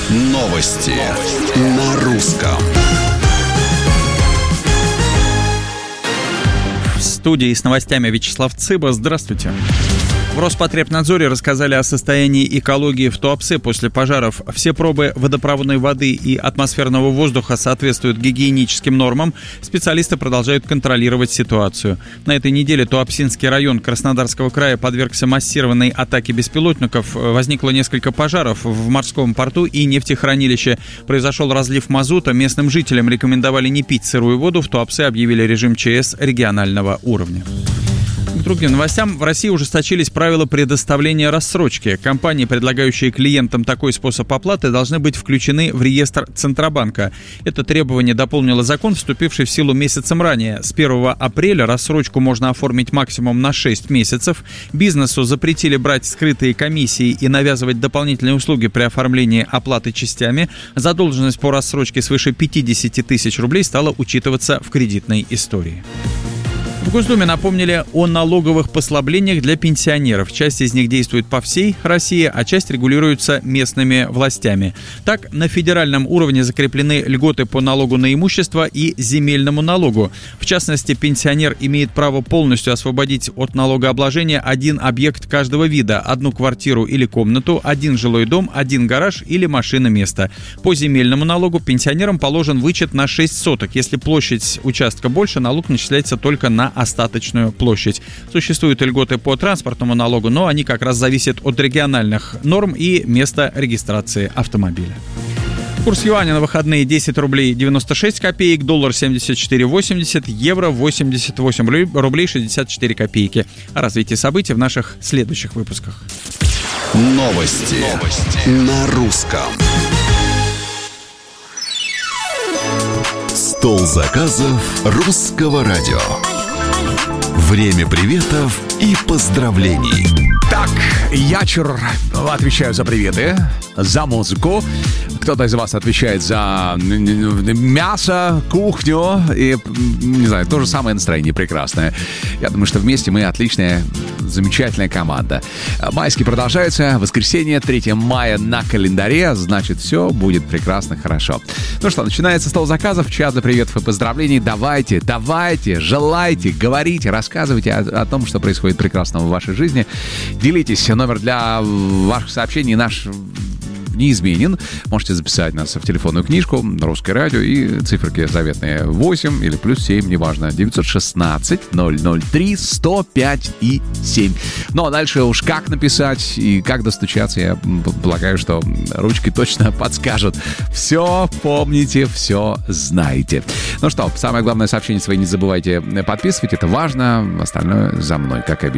Новости на русском. В студии с новостями Вячеслав Цыба. Здравствуйте. В Роспотребнадзоре рассказали о состоянии экологии в Туапсе после пожаров. Все пробы водопроводной воды и атмосферного воздуха соответствуют гигиеническим нормам. Специалисты продолжают контролировать ситуацию. На этой неделе Туапсинский район Краснодарского края подвергся массированной атаке беспилотников. Возникло несколько пожаров в морском порту и нефтехранилище. Произошел разлив мазута. Местным жителям рекомендовали не пить сырую воду. В Туапсе объявили режим ЧС регионального уровня. К другим новостям. В России ужесточились правила предоставления рассрочки. Компании, предлагающие клиентам такой способ оплаты, должны быть включены в реестр Центробанка. Это требование дополнило закон, вступивший в силу месяцем ранее. С 1 апреля рассрочку можно оформить максимум на 6 месяцев. Бизнесу запретили брать скрытые комиссии и навязывать дополнительные услуги при оформлении оплаты частями. Задолженность по рассрочке свыше 50 тысяч рублей стала учитываться в кредитной истории. В Госдуме напомнили о налоговых послаблениях для пенсионеров. Часть из них действует по всей России, а часть регулируется местными властями. Так, на федеральном уровне закреплены льготы по налогу на имущество и земельному налогу. В частности, пенсионер имеет право полностью освободить от налогообложения один объект каждого вида: одну квартиру или комнату, один жилой дом, один гараж или машина-место. По земельному налогу пенсионерам положен вычет на 6 соток. Если площадь участка больше, налог начисляется только на остаточную площадь. Существуют льготы по транспортному налогу, но они как раз зависят от региональных норм и места регистрации автомобиля. Курс юаня на выходные: 10 рублей 96 копеек, доллар 74,80, евро 88 рублей 64 копейки. О развитии событий в наших следующих выпусках. Новости на русском. Стол заказов русского радио. Время приветов и поздравлений. Так, Ячур, отвечаю за приветы, за музыку. Кто-то из вас отвечает за мясо, кухню и, не знаю, то же самое настроение прекрасное. Я думаю, что вместе мы отличная, замечательная команда. Майский продолжается. Воскресенье, 3 мая на календаре. Значит, все будет прекрасно, хорошо. Ну что, начинается стол заказов. Чат для приветов и поздравлений. Давайте, желайте, говорите, рассказывайте о том, что происходит прекрасного в вашей жизни. Делитесь. Номер для ваших сообщений наш неизменен. Можете записать нас в телефонную книжку «Русское радио» и циферки заветные 8 или +7, неважно, 916-003-105 и 7. Ну, а дальше уж как написать и как достучаться, я полагаю, что ручки точно подскажут. Все помните, все знаете. Ну что, самое главное, сообщение свои не забывайте подписывать, это важно. Остальное за мной, как обещал.